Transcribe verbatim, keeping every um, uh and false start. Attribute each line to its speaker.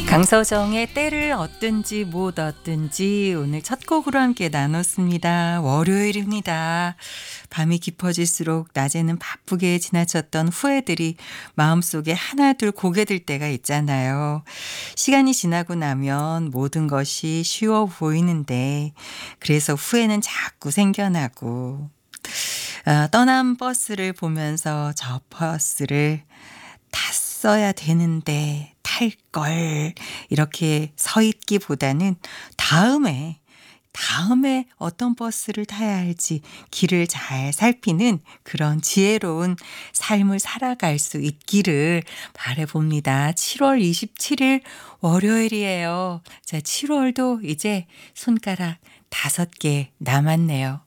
Speaker 1: 강서정의 때를 얻든지 못 얻든지 오늘 첫 곡으로 함께 나눴습니다. 월요일입니다. 밤이 깊어질수록 낮에는 바쁘게 지나쳤던 후회들이 마음속에 하나둘 고개 들 때가 있잖아요. 시간이 지나고 나면 모든 것이 쉬워 보이는데 그래서 후회는 자꾸 생겨나고 아, 떠난 버스를 보면서 저 버스를 탔어야 되는데 탈 걸 이렇게 서 있기보다는 다음에 다음에 어떤 버스를 타야 할지 길을 잘 살피는 그런 지혜로운 삶을 살아갈 수 있기를 바라봅니다. 칠월 이십칠일 월요일이에요. 자, 칠월도 이제 손가락 다섯 개 남았네요.